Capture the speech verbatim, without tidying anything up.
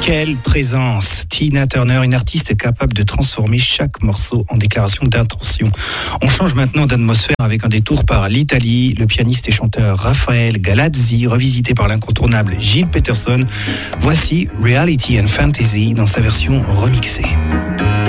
Quelle présence! Tina Turner, une artiste capable de transformer chaque morceau en déclaration d'intention. On change maintenant d'atmosphère avec un détour par l'Italie. Le pianiste et chanteur Raphaël Galazzi, revisité par l'incontournable Gilles Peterson. Voici Reality and Fantasy dans sa version remixée.